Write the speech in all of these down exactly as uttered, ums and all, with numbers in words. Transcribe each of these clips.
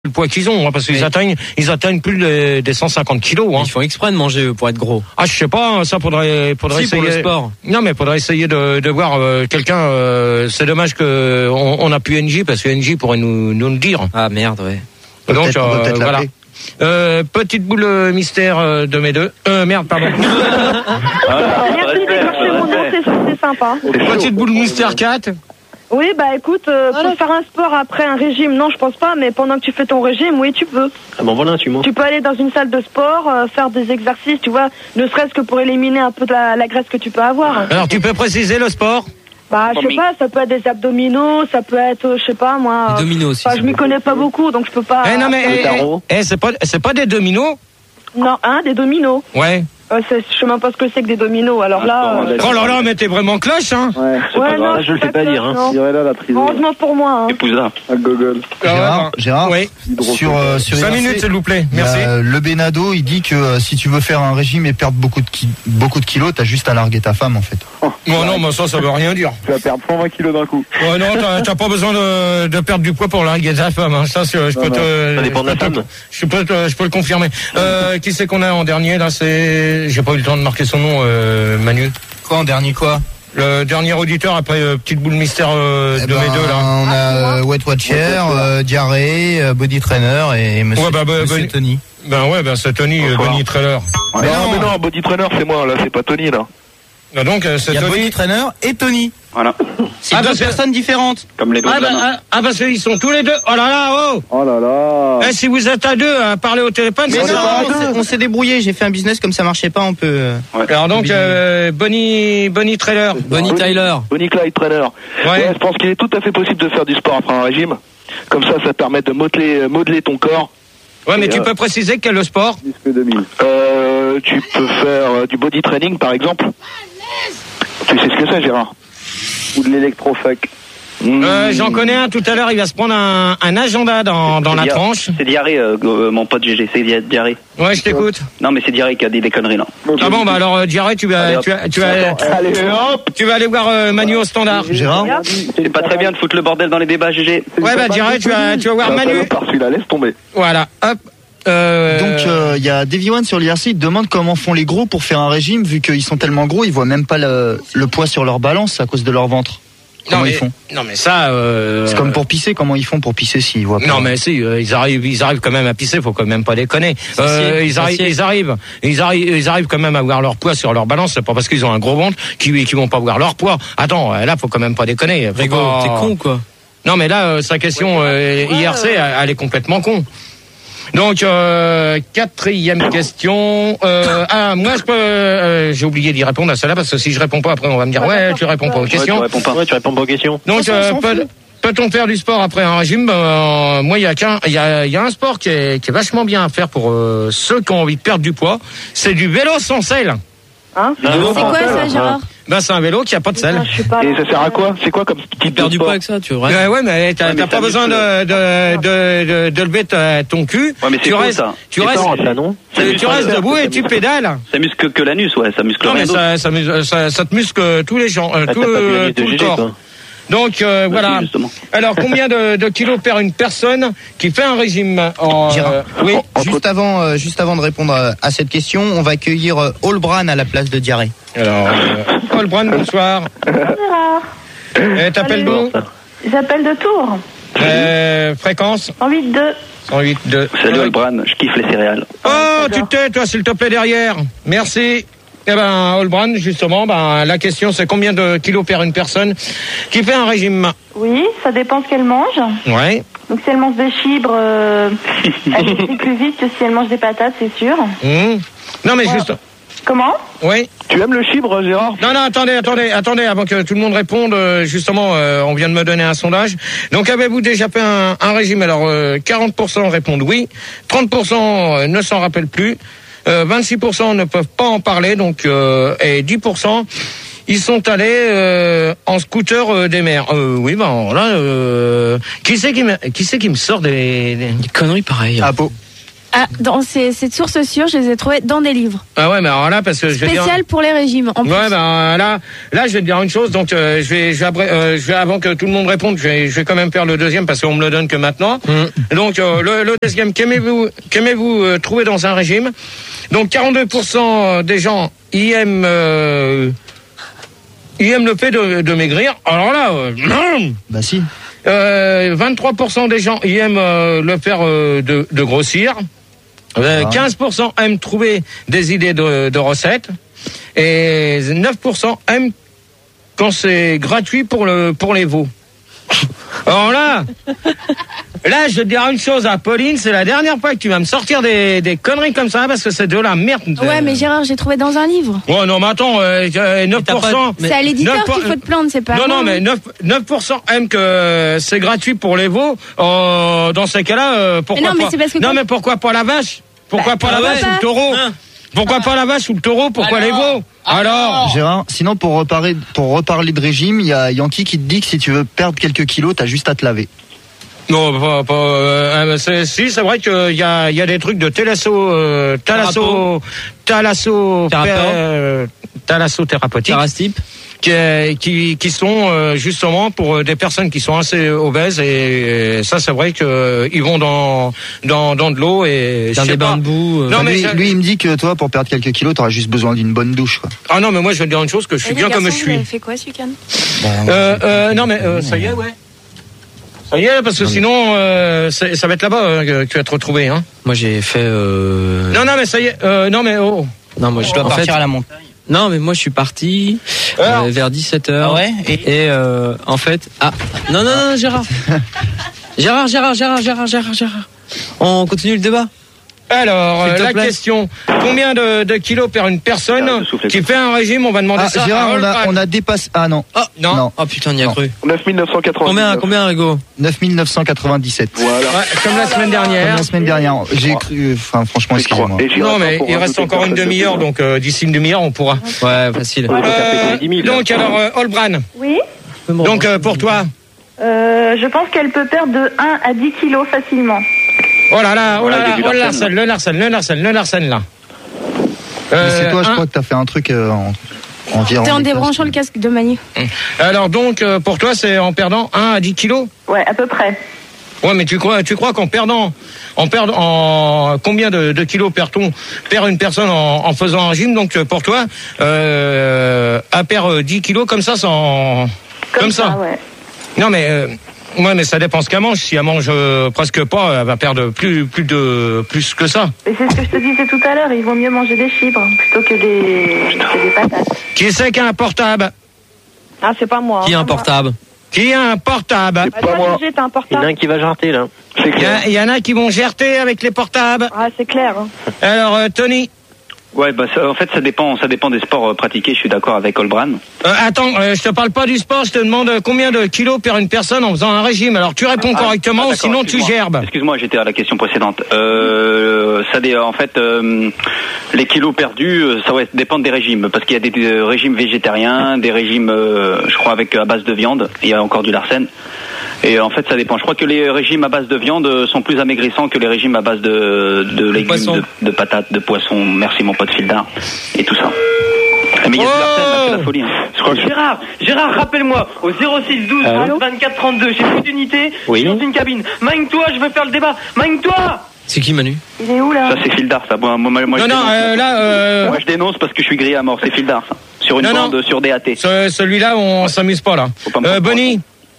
le poids qu'ils ont, hein, parce qu'ils oui. atteignent, ils atteignent plus de, des cent cinquante kilos. Hein. Ils font exprès de manger eux, pour être gros. Ah, je sais pas, ça faudrait, faudrait si, essayer. Pour le sport. Non, mais faudrait essayer de, de voir euh, quelqu'un. Euh, c'est dommage que on, on a plus N J parce que N J pourrait nous, nous le dire. Ah merde, ouais. Donc euh, voilà. Euh, petite boule euh, mystère euh, de mes deux. Euh, merde, pardon. Merci d'écorcher mon nom, c'est, c'est sympa. Petite boule mystère quatre. Oui, bah écoute, euh, pour faire un sport après un régime, non, je pense pas, mais pendant que tu fais ton régime, oui, tu peux. Ah bon, voilà, tu montes. Tu peux aller dans une salle de sport, euh, faire des exercices, tu vois, ne serait-ce que pour éliminer un peu de la, la graisse que tu peux avoir. Alors, tu peux préciser le sport ? Bah, je sais pas, ça peut être des abdominaux, ça peut être, je sais pas, moi. Des dominos aussi. Enfin, je m'y connais pas beaucoup, donc je peux pas. Eh non, mais, eh, eh, eh, c'est pas, c'est pas des dominos ? Non, hein, des dominos. Ouais. Euh, c'est, je sais même pas ce que c'est que des dominos, alors là. Euh... Oh là là, mais t'es vraiment clash, hein. Ouais, c'est ouais, pas non, grave, je le sais pas dire, hein. Là, la prison. Heureusement pour moi, hein. Épousa. À Gogol. Gérard, Gérard, oui. sur, euh, sur cinq minutes, s'il vous plaît, merci. Euh, le Benado, il dit que euh, si tu veux faire un régime et perdre beaucoup de, ki- beaucoup de kilos, t'as juste à larguer ta femme, en fait. Oh, bon, non, mais ça, ça veut rien dire. Tu vas perdre cent vingt kilos d'un coup. Ouais, non, t'as, t'as pas besoin de, de perdre du poids pour larguer ta femme, hein. Ça, c'est, je peux non, te, ça dépend de la femme. Je peux te, je peux le confirmer. Euh, qui c'est qu'on a en dernier, là, c'est, j'ai pas eu le temps de marquer son nom, euh, Manu. Quoi, en dernier quoi? Le dernier auditeur après euh, petite boule mystère euh, eh de ben, mes deux là. On a euh, Wet Watcher, euh, Diarrhée, euh, Body Trainer et Monsieur, ouais, bah, bah, monsieur ben, Tony. Ben ouais, ben c'est Tony, euh, Bonnie Trailer. Ouais, non, mais non, Body Trainer, c'est moi, là, c'est pas Tony, là. Ben donc, euh, c'est Il y a Tony. Body Trainer et Tony. Voilà. C'est ah, deux bah, personnes différentes. Comme les doigts Ah, de la bah, main. ah, ah, parce qu'ils sont tous les deux. Oh là là, oh! Oh là là. Eh, si vous êtes à deux à parler au téléphone, Mais c'est non, ça. on, s'est, on s'est débrouillé. J'ai fait un business comme ça marchait pas, on peut. Euh... Ouais. Alors donc, euh, Bonnie, Bonnie Trailer. Bonnie Tyler. Bonnie Clyde Trainer. Ouais. Ouais, je pense qu'il est tout à fait possible de faire du sport après un régime. Comme ça, ça permet de modeler, modeler ton corps. Ouais, mais Et tu euh, peux préciser quel est le sport? Disque deux mille. Euh, tu peux faire euh, du body training, par exemple. Tu sais ce que c'est, Gérard? Ou de l'électrofac. Mmh. Euh, j'en connais un tout à l'heure, il va se prendre un, un agenda dans, dans la dia- tranche. C'est diarrhée, euh, euh, mon pote G G, c'est dia- diarrhée. Ouais, je t'écoute. Non, mais c'est diarrhée qui a dit des conneries, là. Ah bon, bah alors, euh, Diarrhée, tu vas, Allez, tu vas, tu vas, Allez, hop. tu vas aller voir euh, Manu au standard. Gérard. C'est pas très bien de foutre le bordel dans les débats, G G. Ouais, bah Diarrhée, tu vas, tu vas voir Manu. Par celui-là, laisse tomber. Voilà, hop. Euh... Donc il euh, y a Davy One sur l'I R C, il demande comment font les gros pour faire un régime, vu qu'ils sont tellement gros, ils voient même pas le, le poids sur leur balance à cause de leur ventre. Comment non, mais, ils font? Non mais ça. Euh... C'est comme pour pisser, comment ils font pour pisser s'ils voient pas? Non mais si, euh, ils arrivent, ils arrivent quand même à pisser, faut quand même pas déconner. Euh, ils arrivent, ils arrivent, ils arrivent, ils arrivent quand même à voir leur poids sur leur balance. C'est pas parce qu'ils ont un gros ventre qu'ils qui vont pas voir leur poids. Attends, là faut quand même pas déconner. Faut Rigo, pas... t'es con quoi? Non mais là, euh, sa question euh, I R C, elle, elle est complètement con. Donc euh, quatrième question. Euh, ah moi je peux, euh, j'ai oublié d'y répondre à celle-là parce que si je réponds pas après on va me dire ouais tu réponds pas aux questions. Ouais, tu réponds pas. Ouais, tu réponds pas aux questions. Donc euh, peut, peut-on faire du sport après un régime? Ben, euh, moi il y a qu'un, il y a, il y a un sport qui est, qui est vachement bien à faire pour euh, ceux qui ont envie de perdre du poids. C'est du vélo sans selle. Hein? Ah, C'est quoi ça, Gérard? Ben c'est un vélo qui a pas de selle. Ah, je suis pas Et là. ça sert à quoi? C'est quoi comme type Perds de du sport? poids avec ça, tu vois. Ouais, ouais, mais t'as, Ouais, mais t'as pas ça besoin de, de, de, de, de lever ta, ton cul. Ouais, mais c'est tu faux, restes, ça. tu C'est restes, pas, ça, non? Ça tu, muscle tu restes pas, debout ça et tu muscle. pédales. Ça muscle que l'anus, ouais, ça muscle Non, mais rien d'autre. ça, ça, mus- ça, ça te muscle tous les gens, euh, Ah, tout, t'as pas vu euh, l'anus de tout le G G, corps. toi. Donc euh, Bah, voilà. si, justement. Alors combien de, de kilos perd une personne qui fait un régime en, Gérard. euh, oui. Juste avant, euh, juste avant de répondre à, à cette question, on va accueillir euh, Allbran à la place de Diarrhée. Alors, euh, Paul Brun, bonsoir. Gérard. Euh, t'appelles Salut. d'où? J'appelle de Tours. euh, Fréquence cent huit deux. cent huit deux. Salut Olbran, je kiffe les céréales. Oh, tu J'adore. te tais, toi, s'il te plaît, derrière. Merci. Eh ben, Olbran, justement, ben, la question, c'est combien de kilos perd une personne qui fait un régime? Oui, ça dépend ce qu'elle mange. Ouais. Donc si elle mange des fibres, euh, elle grossit plus vite que si elle mange des patates, c'est sûr. Mmh. Non, mais Ouais. juste. Comment? Oui. Tu aimes le chibre, Gérard? Non, non, attendez, attendez, attendez, avant que tout le monde réponde, euh, justement, euh, on vient de me donner un sondage. Donc, avez-vous déjà fait un, un régime? Alors, euh, quarante pour cent répondent oui, trente pour cent ne s'en rappellent plus, euh, vingt-six pour cent ne peuvent pas en parler, donc, euh, et dix pour cent, ils sont allés euh, en scooter euh, des mers. Euh, oui, ben là, euh, qui c'est qui me, qui c'est qui me sort des, des... Des conneries pareilles. Ah, beau. Ah, dans ces, cette source sûre, je les ai trouvées dans des livres. Ah ouais, mais alors là, parce que je vais dire... Spécial pour les régimes, en plus. Ouais, ben là, là, je vais te dire une chose. Donc, euh, je vais, je vais, après, euh, je vais avant que tout le monde réponde, je vais, je vais quand même faire le deuxième parce qu'on me le donne que maintenant. Mmh. Donc, euh, le, le deuxième, qu'aimez-vous, qu'aimez-vous euh, trouver dans un régime? Donc, quarante-deux pour cent des gens y aiment, euh, y aiment le fait de, de maigrir. Alors là, euh, bah si. Euh, vingt-trois pour cent des gens y aiment euh, le faire euh, de, de grossir. Euh, quinze pour cent aiment trouver des idées de, de recettes et neuf pour cent aiment quand c'est gratuit pour le pour les veaux. Alors là, là je vais te dire une chose à Pauline, c'est la dernière fois que tu vas me sortir des, des conneries comme ça parce que c'est de la merde. Ouais, mais Gérard, j'ai trouvé dans un livre. Ouais, non, mais attends, euh, neuf pour cent. C'est à l'éditeur qu'il faut te plaindre, c'est pas. Non, moi. non, mais neuf, neuf pour cent aiment que c'est gratuit pour les veaux. Euh, dans ces cas-là, euh, pourquoi mais non, pas mais c'est parce que Non, quand... mais pourquoi pas la vache? Pourquoi bah, pas la vache pas. ou le taureau hein Pourquoi ah. pas la vache ou le taureau? Pourquoi alors, les veaux alors Gérard, sinon pour reparler, pour reparler de régime, il y a Yankee qui te dit que si tu veux perdre quelques kilos, t'as juste à te laver. Non, pas, pas euh, c'est, si, c'est vrai qu'il y a, il y a des trucs de thalasso, euh, thalasso, thalasso, euh, thalassothérapeutique. Qui, qui, qui sont euh, justement pour des personnes qui sont assez obèses et, et ça c'est vrai que euh, ils vont dans dans dans de l'eau et dans des bains de boue. Euh, non, mais lui, lui il me dit que toi pour perdre quelques kilos t'auras juste besoin d'une bonne douche quoi. Ah non mais moi je vais te dire une chose que je suis et bien garçons, comme je suis. Vous avez fait quoi ce week-end? euh, euh, Non mais euh, ça y est ouais. Ça y est parce que non, sinon euh, ça va être là-bas euh, que tu vas te retrouver hein. Moi j'ai fait. Euh... Non non mais ça y est euh, non mais oh. Non moi je dois en partir fait, à la montagne. Non, mais moi je suis parti euh, vers dix-sept heures. Ah ouais et et euh, en fait. Ah non, non, non, Gérard. Gérard, Gérard, Gérard, Gérard, Gérard, Gérard. On continue le débat. Alors, euh, la plaît. question, combien de, de kilos perd une personne qui fait un régime? On va demander ah, ça Gérard, à on a, on a dépassé... Ah non. Oh, non. non. Oh putain, on y a non. cru. neuf mille neuf cent quatre-vingt-dix-neuf. Combien, combien, Rigo? neuf mille neuf cent quatre-vingt-dix-sept. Voilà. Ouais, comme la semaine dernière. Comme la semaine dernière. J'ai cru... Enfin, franchement, excusez-moi. Non, mais il reste encore une demi-heure, donc euh, d'ici une demi-heure, on pourra. Ouais, facile. Euh, donc, alors, euh, Olbran. Oui. Donc, euh, pour toi euh, je pense qu'elle peut perdre de un à dix kilos facilement. Oh là là, oh là là, oh Larsen, le Larsen, le Larsen, le Larsen, là. Euh, c'est toi, je crois que t'as fait un truc euh, en, environ. T'es en débranchant le casque de Manu. Alors donc, euh, pour toi, c'est en perdant un à dix kilos? Ouais, à peu près. Ouais, mais tu crois, tu crois qu'en perdant, en perdant, en combien de, de kilos perd-on, perd une personne en, en faisant un régime? Donc pour toi, euh, à perdre dix kilos comme ça, sans, comme, comme ça. ça. Ouais. Non mais. Euh, Ouais, mais ça dépend ce qu'elle mange. Si elle mange euh, presque pas, elle va perdre plus, plus de, plus que ça. Mais c'est ce que je te disais tout à l'heure. Il vaut mieux manger des fibres plutôt que des, que des patates. Qui c'est qui a un portable? Ah, c'est pas moi. Qui a un portable? Qui a un portable? C'est pas moi. J'ai un portable. Il y en a un qui va jarter là. C'est clair. Il y, y en a qui vont gerter avec les portables. Ah, c'est clair. Hein. Alors, euh, Tony. Ouais, bah ça, en fait, ça dépend, ça dépend des sports euh, pratiqués. Je suis d'accord avec Olbran. Euh, attends, euh, je te parle pas du sport. Je te demande combien de kilos perd une personne en faisant un régime. Alors, tu réponds ah, correctement, ah, sinon tu gerbes. Excuse-moi, j'étais à la question précédente. Euh, ça, dé, en fait, euh, les kilos perdus, ça va dépendre des régimes, parce qu'il y a des, des régimes végétariens, des régimes, euh, je crois, avec à base de viande. Il y a encore du Larsen. Et en fait, ça dépend. Je crois que les régimes à base de viande sont plus amaigrissants que les régimes à base de, de légumes, de, de patates, de poissons. Merci mon pote Fildar. Et tout ça. Mais il y a oh du Larsen, là, c'est la folie. Hein. Je crois que Gérard, Gérard, rappelle-moi, au zéro six douze vingt-quatre trente-deux, j'ai plus d'unité, oui. Je suis dans une cabine. Magne-toi, je veux faire le débat. Magne-toi! C'est qui Manu? Il est où là? Ça c'est Fildar, ça. Moi, moi, moi, non, je non, euh, là. Euh... Moi je dénonce parce que je suis grillé à mort. C'est Fildar, ça. Sur une non, bande, non. sur D A T. Ce, celui-là, on ouais. s'amuse pas là. Pas euh, Bonnie.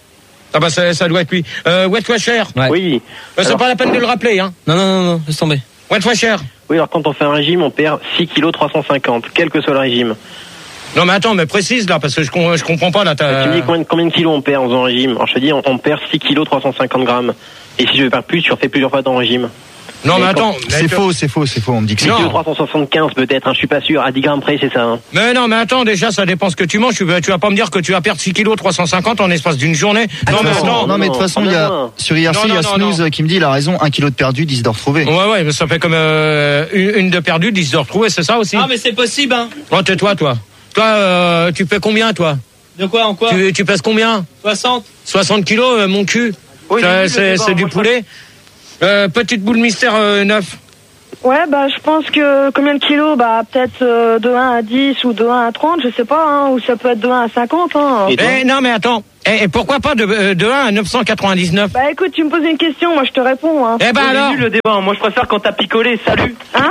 Ah bah ça, ça doit être lui. Euh, Wet Washer. Ouais. Oui. Euh, c'est pas la peine de le rappeler, hein. Non, non, non, non, laisse tomber. Wet Washer. Oui, alors quand on fait un régime, on perd six kilos trois cent cinquante, quel que soit le régime. Non mais attends, mais précise là, parce que je, je comprends pas là. Tu me dis combien, combien de kilos on perd en faisant un régime? Alors je te dis, on, on perd six kilos trois cent cinquante grammes. Et si je veux perdre plus, tu refais plusieurs fois ton régime. Non mais, mais attends, c'est faux, c'est faux, c'est faux, on me dit que c'est six kilos trois cent soixante-quinze peut-être, hein, je suis pas sûr, à dix grammes près c'est ça. Hein. Mais non mais attends, déjà ça dépend ce que tu manges, tu vas, tu vas pas me dire que tu vas perdre six kilos trois cent cinquante en l'espace d'une journée. Ah, non, non, mais, non, non, non mais de toute façon, il y a, sur I R C, il y a Snooze qui me dit, il a raison, un kilo de perdu, dix de retrouvé. Ouais ouais, mais ça fait comme euh, une, une de perdu, dix de retrouvé, c'est ça aussi? Ah mais c'est possible hein. Oh tais-toi toi. Toi, euh, tu fais combien toi? De quoi, en quoi? Tu, tu pèses combien? soixante. soixante kilos, euh, mon cul. Oui, c'est, c'est, c'est du poulet. Euh, petite boule mystère euh, neuf. Ouais, bah je pense que combien de kilos? Bah peut-être euh, de un à dix ou de un à trente, je sais pas, hein, ou ça peut être de un à cinquante. Hein. Eh, non mais attends, et, et pourquoi pas de, de un à neuf cent quatre-vingt-dix-neuf? Bah écoute, tu me poses une question, moi je te réponds. Hein. Eh ben alors nul le débat, moi je préfère quand t'as picolé, salut. Hein?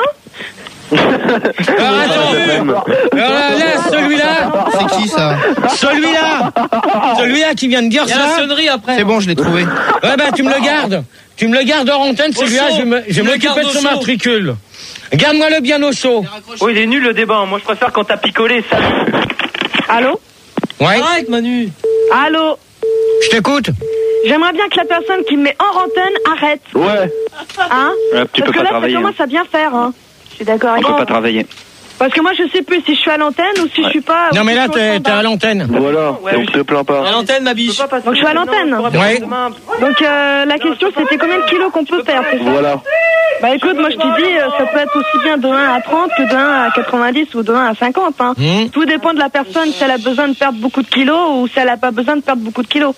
Alors attends, alors là, là, celui-là, C'est qui ça? celui-là, celui-là qui vient de dire Il y a la ça. sonnerie après. C'est bon, je l'ai trouvé. Ouais bah tu me le gardes, tu me le gardes hors antenne, celui-là, chaud. je me- je Tu vais le m'occuper gardes de au son chaud. matricule. Garde-moi le bien au chaud. Oh, il est nul le débat, moi je préfère quand t'as picolé, salut. Allô? Ouais, Arrête Manu. Allô? je t'écoute. J'aimerais bien que la personne qui me met en antenne arrête. Ouais. Hein? Ouais, tu peux Parce que pas là, ça travailler. commence à bien faire. Hein. Je suis d'accord avec Tu peux toi. pas travailler. Parce que moi, je sais plus si je suis à l'antenne ou si je suis pas. Non ou mais si là je suis au t'es t'es standard. à l'antenne. Voilà. Ouais, Et on oui. te plaint À pas. l'antenne ma biche. Donc je suis à l'antenne. Ouais. Donc euh, la question c'était combien de kilos qu'on peut faire, c'est ça? Voilà. Bah écoute, moi je te dis, euh, ça peut être aussi bien de un à trente que de un à quatre-vingt-dix ou de un à cinquante. Hein. Mmh. Tout dépend de la personne, si elle a besoin de perdre beaucoup de kilos ou si elle a pas besoin de perdre beaucoup de kilos.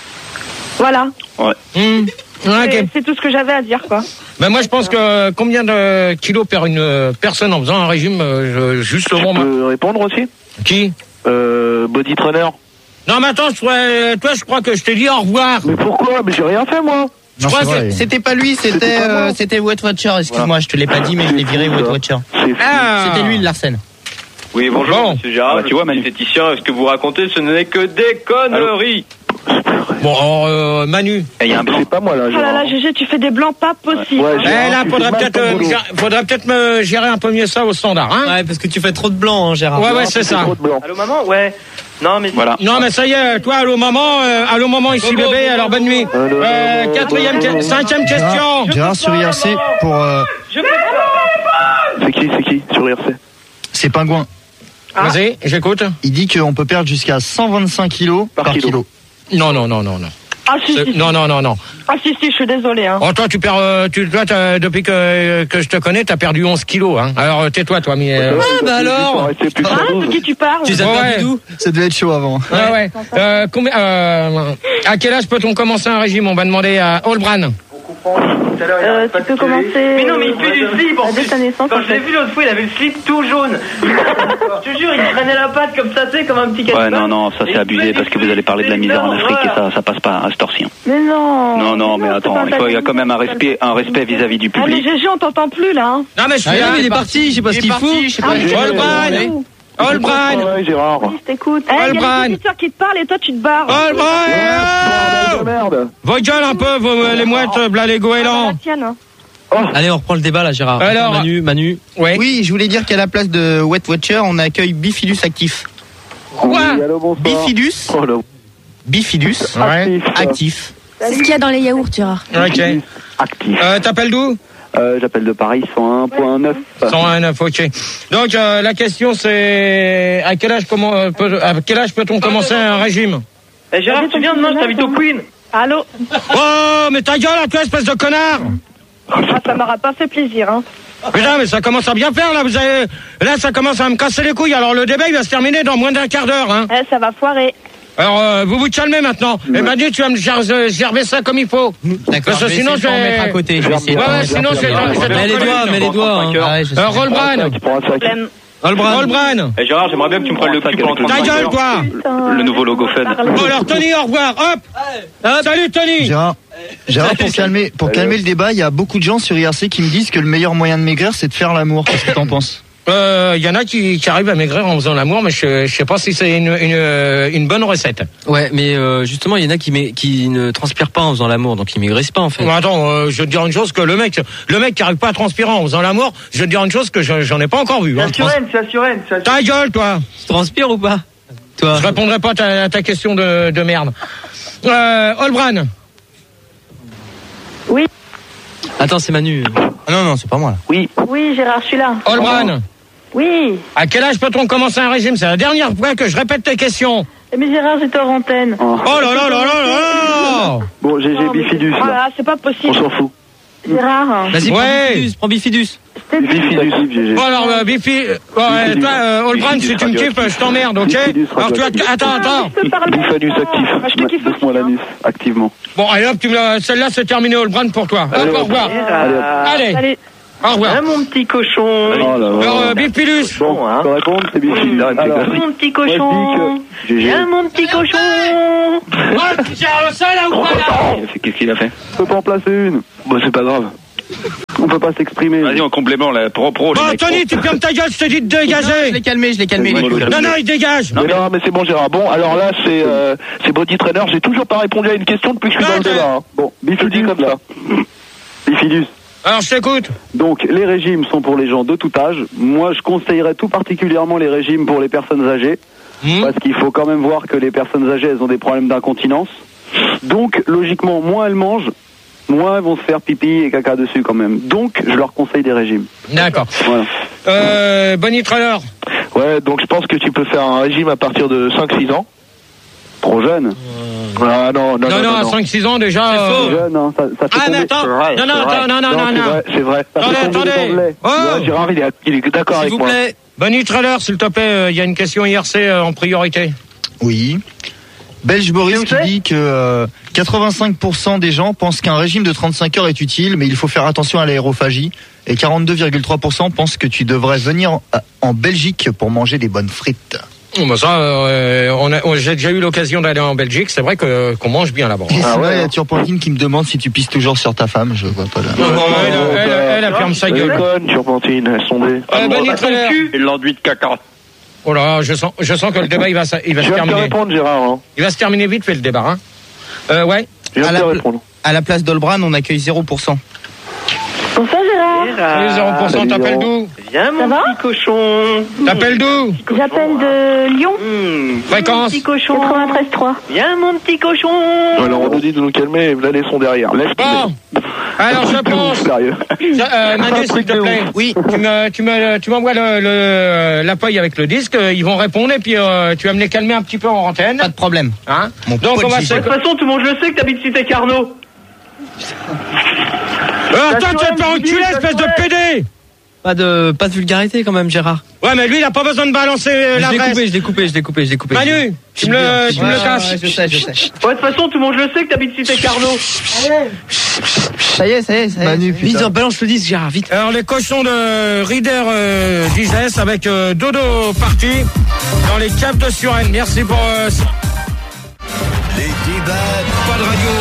Voilà. Ouais. Mmh. Ouais, ok. C'est- C'est tout ce que j'avais à dire, quoi. Ben moi je pense que combien de kilos perd une euh, personne en faisant un régime euh, je- justement Tu moi. peux répondre aussi? Qui? Euh, body trainer. Non mais attends, je crois- toi je crois que je t'ai dit au revoir. Mais pourquoi? Mais j'ai rien fait, moi. Je crois c'est que vrai. C'était pas lui, c'était C'était pas moi. euh, c'était Wet Watcher. Excuse-moi, je te l'ai pas dit, mais je l'ai viré C'est Wet fou, Watcher. C'est fou. Ah. C'était lui, le Larsen. Oui, bonjour, Bon. monsieur Gérard. Ah bah, tu vois, Manu. Manu. Féticien, ce que vous racontez, ce n'est que des conneries. Bon alors, euh, Manu. Et il y a un blanc. C'est pas moi, là. Oh là là, Gérard. G G, tu fais des blancs pas possibles. Ouais, hein. Eh Gérard, là tu faudrait fais mal peut-être ton euh, boulot. gérer- faudrait peut-être me gérer un peu mieux ça au standard hein. Ouais, parce que tu fais trop de blanc, hein, Gérard. Ouais ouais Tu c'est fais ça. trop de blanc. Allô, maman? Ouais. Non, mais. Voilà. Non mais ça y est, toi allô maman, euh, allô maman ici Bobo, bébé, bobo, alors bonne nuit. Allô, Euh, bobo, quatrième, bobo. que- cinquième question. Gérard sur I R C pour. euh, Je peux pas. C'est qui, c'est qui sur I R C? c'est Pingouin. Vas-y, j'écoute. Il dit qu'on peut perdre jusqu'à cent vingt-cinq kilos Par par, kilo. kilo. Non non non non non. Ah si, C'est- si, si. Non non non non. Ah si, si, je suis désolée. Hein. Oh toi tu perds, euh, tu, toi t'as- depuis que que je te connais t'as perdu onze kilos hein. Alors euh, tais-toi toi mais. euh, Ah, bah alors. C'est plus Hein, cent douze. de qui tu parles? Tu les as Ouais. perdus d'où? Ça devait être chaud avant. Ouais, ouais. Euh, combien, euh, à quel âge peut-on commencer un régime? On va demander à Olbran. Euh, tu peux commencer. Mais non, mais il fait du slip en Dès plus. ta naissance, Quand en je l'ai fait. vu l'autre fois, il avait le slip tout jaune. Je te jure, il traînait la patte comme ça, tu sais, comme un petit Ouais, casse-pattes. non, non, ça Et c'est il abusé fait parce des que vous allez parler de la misère en Afrique et ça, ça passe pas à cette heure-ci. hein. Mais non. Non, non, mais c'est attends, pas il faut, il y a ta- quand même un respect, un respect vis-à-vis du Allez, public. G G, on t'entend plus là. Hein. Non mais je suis Ah, là. non, mais il est parti, je sais pas ce qu'il fout. Ah, oui, Olbran. Olbran. Ouais, Gérard. je t'écoute. Eh, il y a Olbran. des auditeurs qui te parlent et toi tu te barres. Olbran. Bordel de merde. Vos gueules un peu, vos, les mouettes, bla les Ah, bah, goélands. la tienne. Hein. Allez, on reprend le débat là, Gérard. Alors- Manu, Manu. Ouais. Oui, je voulais dire qu'à la place de Wet Watcher, on accueille Bifidus actif. Oui, allô, bonsoir. Bifidus, Oh là. Bifidus Ouais. Actif. actif. C'est ce qu'il y a dans les yaourts, Gérard. Ok. Actif. Euh, t'appelles d'où? Euh, J'appelle de Paris, cent un virgule neuf. cent un neuf, ok. Donc euh, la question c'est à quel âge comment euh, peut, à quel âge peut-on commencer un régime? Eh, Gérard, tu viens demain, je t'invite au Queen. Allô. Oh mais ta gueule à toi espèce de connard! Ah, ça m'aura pas fait plaisir. Hein. Putain mais ça commence à bien faire là, vous avez là ça commence à me casser les couilles. Alors le débat il va se terminer dans moins d'un quart d'heure hein. Eh, ça va foirer. Alors euh, vous vous calmez maintenant. Et Manu tu vas me ger- gerber ça comme il faut. D'accord, Parce que je vais sinon, essayer de t'en je vais- mettre à côté. Je vais essayer de Ouais t'en ouais mettre à sinon côté. c'est c'est Mets les doigts, mets les doigts. hein. Ah ouais, je sais. Euh, Rolbran. Tu prends un sac. Problème. Olbran. Olbran. Eh, Gérard, j'aimerais bien que tu me prennes le cul pendant Ta trente-cinq gueule heures. toi. Le nouveau logo Fed. Bon alors Tony au revoir. Hop. Hop. Salut Tony. Gérard, Gérard pour calmer, pour calmer le débat, il y a beaucoup de gens sur I R C qui me disent que le meilleur moyen de maigrir, c'est de faire l'amour. Qu'est-ce que t'en penses? Euh, y en a qui, qui arrivent à maigrir en faisant l'amour, mais je, je sais pas si c'est une, une, euh, une bonne recette. Ouais, mais euh, justement, il y en a qui, mai- qui ne transpirent pas en faisant l'amour, donc ils maigrissent pas en fait. Bon, attends, euh, je vais te dire une chose que le mec, le mec qui arrive pas à transpirer en faisant l'amour, je vais te dire une chose que je- j'en ai pas encore vu. Hein. C'est assuré, c'est assuré, c'est assuré. Ta gueule, toi. Tu transpires ou pas? Toi. Je répondrai pas à ta, à ta question de, de merde. Euh, Olbran. Oui. Attends, c'est Manu. Ah non, non, c'est pas moi là. Oui. Oui, Gérard, je suis là. Olbran. Oui. À quel âge peut-on commencer un régime? C'est la dernière fois que je répète tes questions. Mais Gérard, j'étais hors antenne. Oh. Oh là là là là là. Bon, G G Non, mais- Bifidus, là. Voilà, c'est pas On possible. s'en fout. Gérard. Vas-y, prends Ouais. Bifidus, prends Bifidus. Bifidus, G G. Bon alors, euh, Bifi, euh, ouais, toi, euh, Olbran, si tu me kiffes, je t'emmerde, ok? Alors tu vas, te- attends, attends. Je te parle. Bifidus actif. Ah, je te kiffe aussi, Bouffe-moi hein. l'anus, activement. Bon, allez hop, tu me la- celle-là c'est terminé, Olbran pour toi. Hop, au revoir. Allez, hop. Allez. Allez. Au revoir. Hein, mon petit cochon. Oh là là. Alors, euh, Bifilus. Bon, hein. je peux répondre, c'est Bifilus. Alors, mon petit cochon. Viens, mon petit cochon. Oh, tu gères le sol, là, ou pas, là? Qu'est-ce qu'il a fait? Je peux pas en placer une. Bon, c'est pas grave. On peut pas s'exprimer. Vas-y, en complément, là, pro pro. Bon, Tony, tu fermes ta gueule, je te dis de dégager. Je l'ai calmé, je l'ai calmé. Non, Non, non, il dégage. Non, mais, non, mais c'est bon, Gérard. Bon, alors là, c'est euh, c'est Body Trainer. J'ai toujours pas répondu à une question depuis que je suis Non, dans le je- débat. Hein. Bon, Bifilus comme ça. Bifilus. Alors, je t'écoute. Donc, les régimes sont pour les gens de tout âge. Moi, je conseillerais tout particulièrement les régimes pour les personnes âgées. Mmh. Parce qu'il faut quand même voir que les personnes âgées, elles ont des problèmes d'incontinence. Donc, logiquement, moins elles mangent, moins elles vont se faire pipi et caca dessus quand même. Donc, je leur conseille des régimes. D'accord. Voilà. Euh, Bonnie Trailer. Ouais, donc je pense que tu peux faire un régime à partir de cinq six ans. Trop jeune. Ah non, non, Non, non. non, à non. cinq six ans, déjà. C'est euh, jeune, hein, ça, ça fait Ah, mais tomber- attends. C'est vrai, Non, non, c'est vrai. attends, non, non, non, c'est non. vrai, c'est vrai. Ça Attendez, fait tomber attendez. les dents de lait. Oh. Ouais, Gérard, il est, il est d'accord S'il avec vous moi. plaît. Bonnie Trailer, s'il te plaît, euh, il y a une question I R C euh, en priorité. Oui. Belge Boris qui dit que euh, quatre-vingt-cinq pour cent des gens pensent qu'un régime de trente-cinq heures est utile, mais il faut faire attention à l'aérophagie. Et quarante-deux virgule trois pour cent pensent que tu devrais venir en, en Belgique pour manger des bonnes frites. Oh, bah ça, euh, on a, on- j'ai déjà eu l'occasion d'aller en Belgique. C'est vrai que qu'on mange bien là-bas. Et Ah sinon, ouais, il y a hein. Turpentine qui me demande si tu pisses toujours sur ta femme. Je vois pas là. Non, non, elle, elle, elle, elle ferme sa Elle gueule. déconne, Turpentine, elle sondée. Euh, Bonnie Trailer. Et l'enduit de caca. Oh là, je sens, je sens que le débat il va, sa- il va Je se viens de te terminer. répondre, Gérard. Hein. Il va se terminer vite, fait le débat. Hein. Euh, ouais. Je viens À de te la, répondre. à la place d'Olbran, on accueille zéro pour cent. Bonsoir Gérard. Salut, zéro pour cent, Salut, t'appelles Laurent. d'où? Viens, mon Ça va petit cochon. T'appelles d'où? J'appelle de Lyon, Mmh. Fréquence. Mon petit cochon. quatre-vingt-treize trois. Viens, mon petit cochon. Alors, on nous dit de nous calmer et là, les sons derrière. Laisse Bon. Alors, je pense. Sérieux. Euh, Manu, s'il te plaît. Oui. Tu me, tu me, tu m'envoies le, le, la feuille avec le disque. Ils vont répondre et puis euh, tu vas me les calmer un petit peu en antenne. Pas de problème. Hein? Mon Donc pote on va Gigi. se. De toute façon, tout le monde le sait que t'habites cité Carnot. Euh, attends, tu vas te faire enculer, espèce de pédé. Pas de, pas de vulgarité quand même, Gérard. Ouais, mais lui, il a pas besoin de balancer euh, Je la l'ai veste. coupé, je l'ai coupé, je l'ai coupé, je l'ai coupé. Manu, tu me le, tu me le Ouais, casses. ouais, je sais, je sais. Ouais, de toute façon, tout le monde le sait que t'habites cité Carnot. Ça y est, ça y est, ça y est. Manu, Vite, putain. balance le disque, Gérard, vite. Alors les cochons de Reader euh, Digest avec euh, Dodo parti dans les caves de Suresnes. Merci pour euh, Les débats pas de radio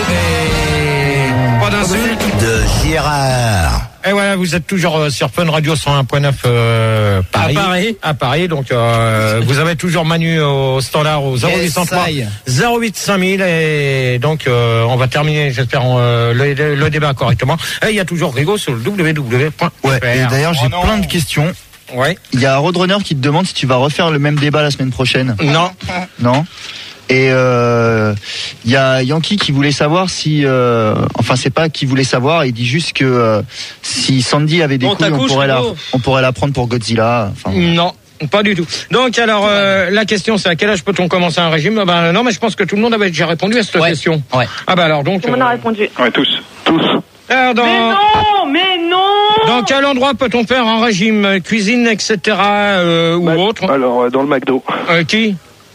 et pas d'insultes. de Gérard. Et voilà, vous êtes toujours euh, sur Fun Radio cent un point neuf euh, Paris. À Paris. À Paris, donc euh, vous avez toujours Manu au standard au zéro huit cent trois zéro huit cinq mille et donc euh, on va terminer, j'espère, euh, le, le, le débat correctement. Et il y a toujours Rigo sur le w w w point f r. Ouais, et d'ailleurs, j'ai Oh non. plein de questions. Ouais. Il y a Roadrunner qui te demande si tu vas refaire le même débat la semaine prochaine. Non. Non. Et euh, il y a Yankee qui voulait savoir si, euh, enfin c'est pas qui voulait savoir, il dit juste que euh, si Sandy avait des Bon, couilles, on t'accouches, pourrait la, Rigo. on pourrait la prendre pour Godzilla. Enfin, Non. Pas du tout. Donc alors euh, la question c'est à quel âge peut-on commencer un régime? Ben non, mais je pense que tout le monde avait déjà répondu à cette Ouais. question. Ouais. Ah bah alors donc. Tout le monde a euh, répondu. Ouais, tous. Tous. alors, dans, Mais non, mais non. dans quel endroit peut-on faire un régime euh, cuisine, et cetera euh, ou Bah, autre? Alors, euh, dans le McDo. Euh, Qui?